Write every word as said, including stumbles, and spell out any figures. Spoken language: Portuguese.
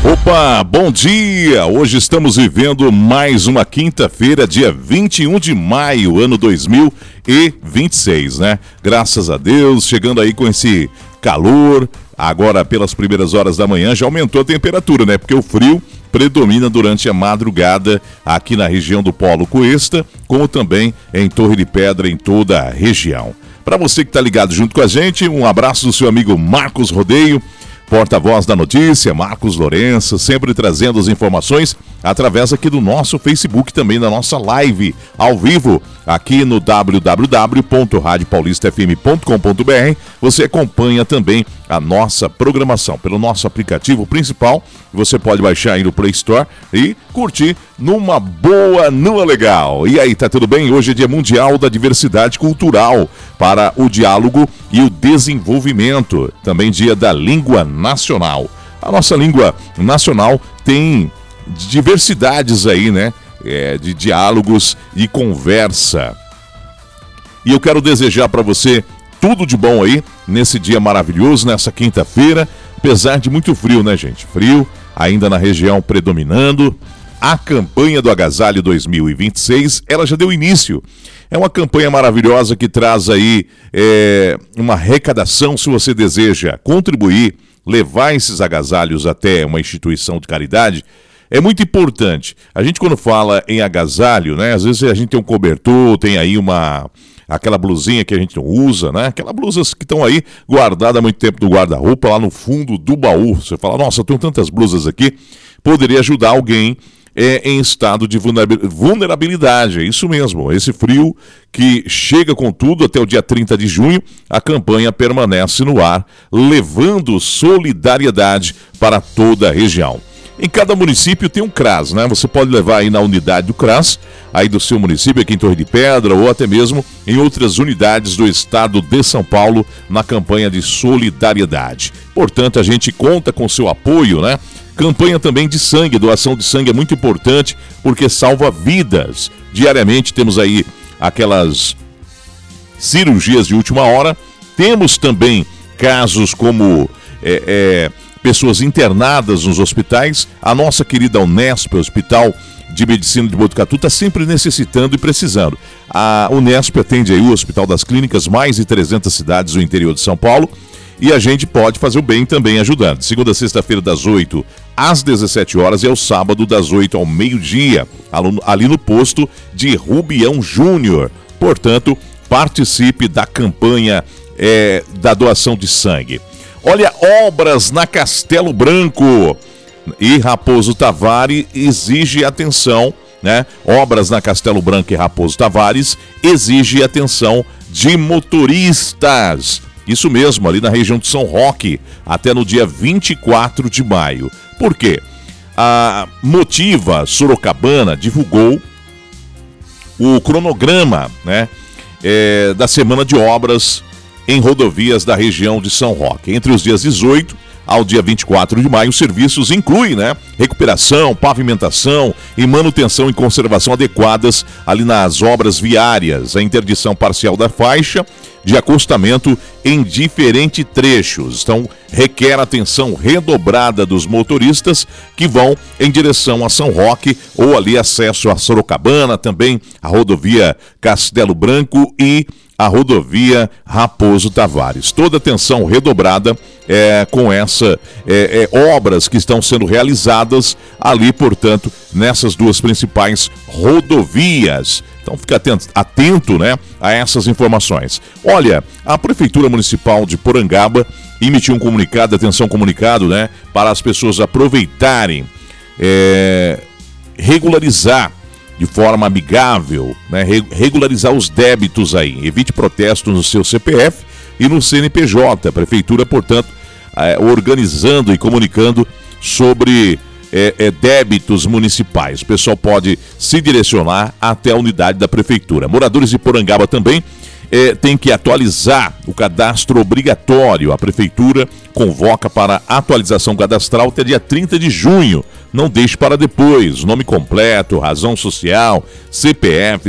Opa, bom dia! Hoje estamos vivendo mais uma quinta-feira, dia vinte e um de maio, ano dois mil e vinte e seis, né? Graças a Deus, chegando aí com esse calor. Agora, pelas primeiras horas da manhã, já aumentou a temperatura, né? Porque o frio predomina durante a madrugada aqui na região do Polo Cuesta, como também em Torre de Pedra, em toda a região. Para você que está ligado junto com a gente, um abraço do seu amigo Marcos Rodeio, porta-voz da notícia, Marcos Lourenço, sempre trazendo as informações através aqui do nosso Facebook, também da nossa live ao vivo, aqui no w w w ponto rádio paulista f m ponto com ponto b r. Você acompanha também a nossa programação pelo nosso aplicativo principal. Você pode baixar aí no Play Store e curtir numa boa, numa legal. E aí, tá tudo bem? Hoje é Dia Mundial da Diversidade Cultural para o Diálogo e o Desenvolvimento. Também Dia da Língua Nacional. A nossa língua nacional tem diversidades aí, né? É, de diálogos e conversa. E eu quero desejar para você tudo de bom aí nesse dia maravilhoso, nessa quinta-feira, apesar de muito frio, né, gente? Frio ainda na região predominando. A campanha do Agasalho dois mil e vinte e seis, ela já deu início. É uma campanha maravilhosa que traz aí é, uma arrecadação, se você deseja contribuir, levar esses agasalhos até uma instituição de caridade. É muito importante. A gente, quando fala em agasalho, né? Às vezes a gente tem um cobertor, tem aí uma... aquela blusinha que a gente não usa, né? Aquelas blusas que estão aí guardadas há muito tempo no guarda-roupa, lá no fundo do baú. Você fala, nossa, eu tenho tantas blusas aqui. Poderia ajudar alguém é, em estado de vulnerabilidade. É isso mesmo. Esse frio que chega com tudo até o dia trinta de junho, a campanha permanece no ar, levando solidariedade para toda a região. Em cada município tem um CRAS, né? Você pode levar aí na unidade do CRAS, aí do seu município, aqui em Torre de Pedra, ou até mesmo em outras unidades do estado de São Paulo, na campanha de solidariedade. Portanto, a gente conta com seu apoio, né? Campanha também de sangue, doação de sangue é muito importante, porque salva vidas. Diariamente temos aí aquelas cirurgias de última hora. Temos também casos como... É, é, pessoas internadas nos hospitais. A nossa querida Unesp, Hospital de Medicina de Botucatu, está sempre necessitando e precisando. A Unesp atende aí o Hospital das Clínicas, mais de trezentas cidades do interior de São Paulo, e a gente pode fazer o bem também ajudando. Segunda a sexta-feira das oito às dezessete horas e ao sábado das oito ao meio-dia, ali no posto de Rubião Júnior. Portanto, participe da campanha é, da doação de sangue. Olha, obras na Castelo Branco e Raposo Tavares exige atenção, né? Obras na Castelo Branco e Raposo Tavares exige atenção de motoristas. Isso mesmo, ali na região de São Roque, até no dia vinte e quatro de maio. Por quê? A Motiva Sorocabana divulgou o cronograma, né, é, da semana de obras em rodovias da região de São Roque. Entre os dias dezoito ao dia vinte e quatro de maio, os serviços incluem, né, recuperação, pavimentação e manutenção e conservação adequadas ali nas obras viárias, a interdição parcial da faixa de acostamento em diferentes trechos. Então, requer atenção redobrada dos motoristas que vão em direção a São Roque ou ali acesso a Sorocabana, também a rodovia Castelo Branco e a rodovia Raposo Tavares. Toda atenção redobrada é, com essas é, é, obras que estão sendo realizadas ali, portanto, nessas duas principais rodovias. Então fica atento, atento, né, a essas informações. Olha, a Prefeitura Municipal de Porangaba emitiu um comunicado, atenção comunicado, né, para as pessoas aproveitarem, é, regularizar de forma amigável, né, regularizar os débitos aí. Evite protestos no seu C P F e no C N P J. A Prefeitura, portanto, é, organizando e comunicando sobre é, é, débitos municipais. O pessoal pode se direcionar até a unidade da Prefeitura. Moradores de Porangaba também é, têm que atualizar o cadastro obrigatório. A Prefeitura convoca para atualização cadastral até dia trinta de junho. Não deixe para depois. Nome completo, razão social, C P F,